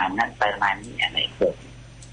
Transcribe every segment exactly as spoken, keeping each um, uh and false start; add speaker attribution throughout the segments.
Speaker 1: ณนั้นประมาณนี้อะไรพวก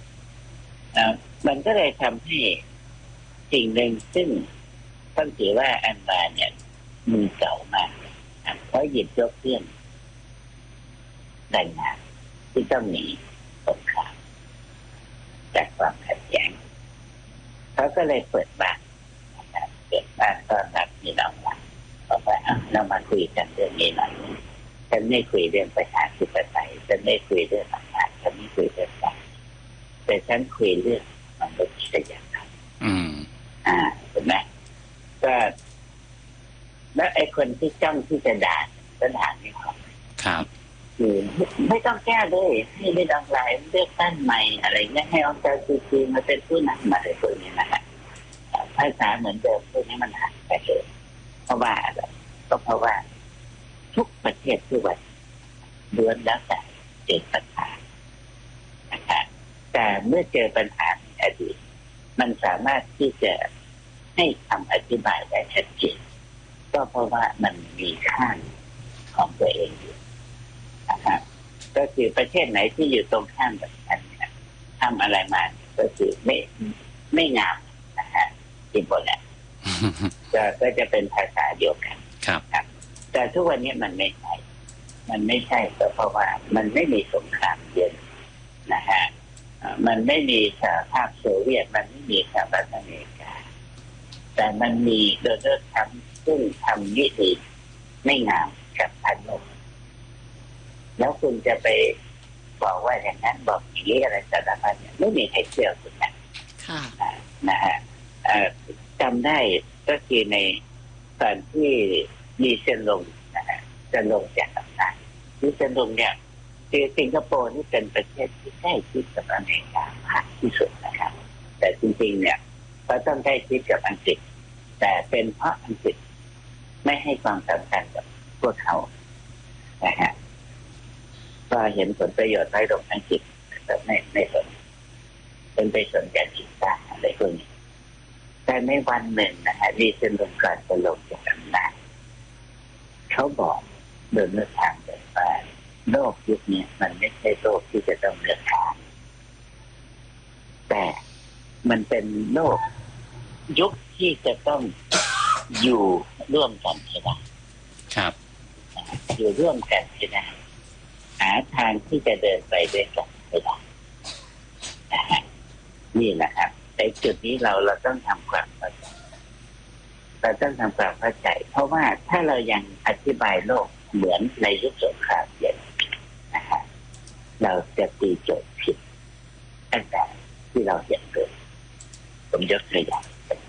Speaker 1: มันก็เลยทำให้สิ่งหนึ่งซึ่งต้องถือว่าอันวาเนี่ยมือเก่ามากเพราะหยิบยกเรื่องแรงงานที่ต้องหนีสงครามจากความขัดแย้งเขาก็เลยเปิดบ้านเปิดบ้านต้อนรับพี่น้องบอกว่าเรามาคุยกันเรื่องนี้หน่อยฉันไม่คุยเรื่องประชาธิปไตยฉันไม่คุยเรื่องอำนาจฉันไม่คุยเรื่องการแต่ฉันคุยเรื่องมนุษยธรรมอืมอ่าเห็นไหมก็แล้วไอ้คนที่จ้องที่จะด่าก็ด่าไม่ออกครับคือไม่ต้องแก้เลยให้ไม่ต้องไล่เลือกตั้งใหม่อะไรเงี้ยให้องค์การซีซีมาเป็นผู้นำอะไรพวกนี้นะฮะภาษาเหมือนเดิมพวกนี้มันหายไปเลยเพราะว่าอะไรก็เพราะว่าทุกประเทศทุกวันล้วนแล้วแต่เจอปัญหานะครับแต่เมื่อเจอปัญหาในอดีตมันสามารถที่จะให้คำอธิบายได้ชัดเจนก็เพราะว่ามันมีข้างของตัวเองอยู่นะครับก็คือประเทศไหนที่อยู่ตรงข้ามกับกันเนี่ยทำอะไรมาก็คือไม่ไม่งามนะฮะที่บอกแหละก็ก็จะเป็นภาษาเดียวกันครับแต่ทุกวันนี้มันไม่ใช่มันไม่ใช่ก็เพราะว่ามันไม่มีสงครามเย็นนะฮะมันไม่มีสหภาพโซเวียตมันไม่มีสหรัฐอเมริกาแต่มันมีโดนัลด์ทรัมป์ซึ่งทำวิธีไม่งามกับพันโลกแล้วคุณจะไปบอกว่าอย่างนั้นบอกอย่างนี้อะไรสารพัดเนี่ยไม่มีใครเชื่อคุณนะนะฮะจำได้ก็คือในตอนที่มีเซนลงนะฮะจะลงจากอำนาจที่เซนลงเนี่ยคือสิงคโปร์นี่เป็นประเทศที่ใกล้ชิดกับอเมริกามากที่สุดนะครับแต่จริงๆเนี่ยก็ต้องใกล้ชิดกับอังกฤษแต่เป็นเพราะอังกฤษไม่ให้ความสำคัญกับพวกเขานะฮะก็เห็นผลประโยชน์น้อยลงอังกฤษแต่ไม่ไม่สนเป็นไปสนใจจิตใจอะไรพวกนี้แต่ในวันหนึ่งนะฮะดีเซนลงก่อนจะลงจากอำนาจเขาบอกโดยเนื้อทางแบบว่าโลกยุคนี้มันไม่ใช่โลกที่จะต้องเลือกทางแต่มันเป็นโลกยุคที่จะต้องอยู่ร่วมกันให้ได้ครับอยู่ร่วมกันให้ได้หาทางที่จะเดินไปด้วยกันให้ได้นะฮะนี่แหละครับในจุดนี้เราเราต้องทำความเข้าใจเราต้องทำความเข้าใจเพราะว่าถ้าเรายังอธิบายโลกเหมือนในยุคสงครามเย็นนะฮะเราจะตีโจทย์ผิดตั้งแต่ที่เราเห็นเลยผมยกตัวอย่าง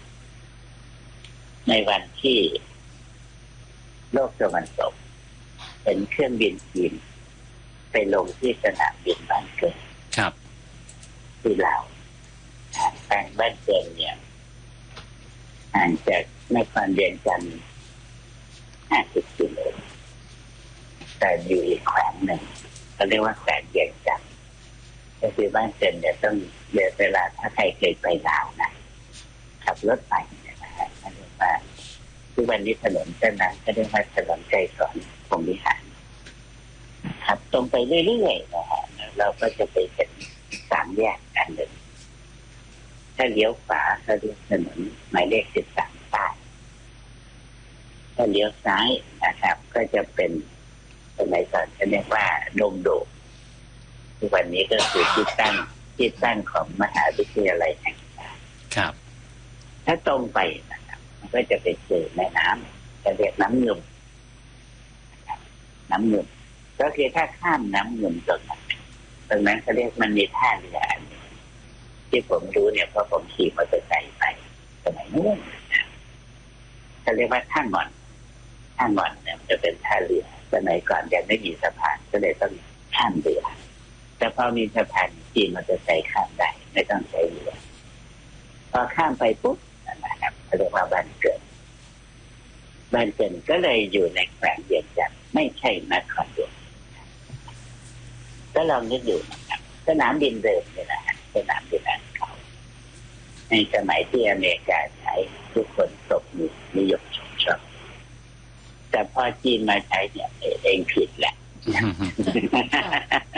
Speaker 1: ในวันที่โลกตะวันตกเห็นเครื่องบินจีนไปลงที่สนามบินบ้านเกิดครับที่ลาวทางบ้านเกิดเนี่ยห่างจากนครเวียงจันทร์ห้าสิบกิโลแต่อยู่อีกแขวงหนึ่งเขาเรียกว่าแขวงเวียงจันทร์ก็คือบ้านเกิดเนี่ยต้องเดินเวลาถ้าใครเคยไปลาวนะขับรถไปเนี่ยนะฮะเขาเรียกว่าทุกวันนี้ถนนเส้นนั้นก็เรียกว่าถนนไกลสอนพรหมวิหารขับตรงไปเรื่อยๆนะฮะเราก็จะไปเห็นสามแยกอันหนึ่งถ้าเลี้ยวขวาก็เรียกถนนหมายเลขสิบสามใต้ถ้าเลี้ยวซ้ายนะครับก็จะเป็นสมัยก่อนจะเรียกว่าดงโดทุกวันนี้ก็คือที่ตั้งที่ตั้งของมหาวิทยาลัยแห่งชาติครับถ้าตรงไปนะครับมันก็จะไปเจอแม่น้ำจะเรียกน้ำเงิมน้ำเงิมก็คือถ้าข้ามน้ำเงิมตรงนั้นตรงนั้นเขาเรียกมันมีท่าเรือที่ผมรู้เนี่ยเพราะผมขี่มอเตอร์ไซค์ไปสมัยนู้นเขาเรียกว่าท่าหมอนท่าหมอนเนี่ยจะเป็นท่าเรือสมัยก่อนยังไม่มีสะพานก็เลยต้องข้ามเรือแต่พอมีสะพานขี่มอเตอร์ไซค์ข้ามได้ไม่ต้องใช้เรือพอข้ามไปปุ๊บนะครับเขาเรียกว่าบ้านเกิดบ้านเกิดก็เลยอยู่ในแขวงเวียงจันทร์ไม่ใช่นครหลวงก็ลองนึกดูนะครับสนามบินเดิมนี่แหละสนามบินอันเก่าในสมัยที่อเมริกาใช้ทุกคนตบมือนิยมชมชอบแต่พอจีนมาใช้เนี่ยเองผิดแหละ